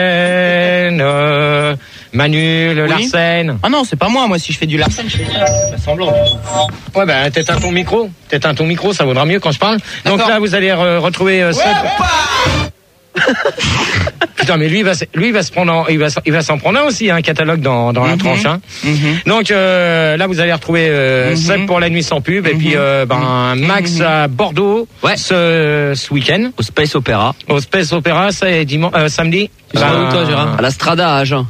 euh, Manu, le oui. Larsen. Ah non, c'est pas moi. Moi, si je fais du Larsen, je fais ça. Semblant. Ouais, ben, t'éteins ton micro. T'éteins ton micro, ça vaudra mieux quand je parle. D'accord. Donc là, vous allez re- retrouver euh, Seb. Ouais, putain, mais lui, il va, lui, il va se prendre, en, il va, il va s'en prendre un aussi, un hein, catalogue dans, dans mm-hmm. la tranche. Hein. Mm-hmm. Donc euh, là, vous allez retrouver euh, mm-hmm. Seb pour la nuit sans pub, mm-hmm. et puis euh, ben Max mm-hmm. à Bordeaux ouais. ce, ce week-end au Space Opera. Au Space Opera, c'est dimanche, euh, samedi. Tu seras où toi, Gérard? À la Strada à Agen.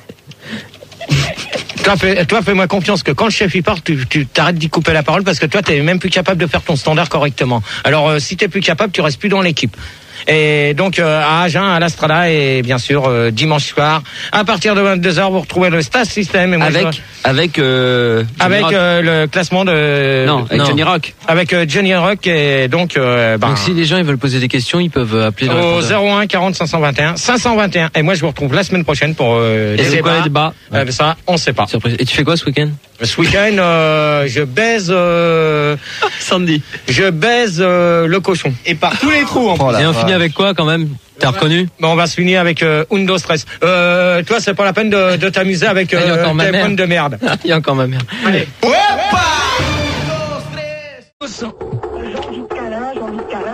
Toi, fais, toi, fais-moi confiance que quand le chef y part, tu, tu t'arrêtes d'y couper la parole parce que toi, t'es même plus capable de faire ton standard correctement. Alors, euh, si t'es plus capable, tu restes plus dans l'équipe. Et donc euh, à Agen, à l'Astrada, et bien sûr euh, dimanche soir, à partir de vingt-deux heures, vous retrouvez le Stas System. Et moi, avec, je... avec, euh, avec euh, le classement de... Non, avec non. Johnny Rock. Avec euh, Johnny Rock, et donc... Euh, ben, donc si les gens ils veulent poser des questions, ils peuvent appeler le au zéro un quarante cinq cent vingt et un cinq cent vingt et un. Et moi, je vous retrouve la semaine prochaine pour euh, et les débats. Quoi les débats euh, Ça, on sait pas. Surprise. Et tu fais quoi ce week-end? Ce week-end, euh, je baise... Euh, Sandy. Je baise euh, le cochon. Et par tous les trous. En oh et on finit avec quoi quand même? T'as reconnu? Bon, on va se finir avec euh, Undo Stress. Euh, toi, c'est pas la peine de, de t'amuser avec euh, tes points de merde. Il y a encore ma mère. Allez. Opa! Jean-Luc Calin, Jean-Luc Calin.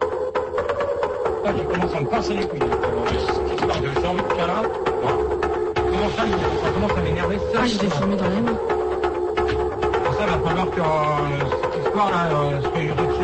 Je commence à me passer les couilles. Cette histoire de Jean-Luc Calin. Comment ça, ça commence à m'énerver. Ah, je l'ai filmé dans la main. Ça va falloir que euh, cette histoire-là, euh, soit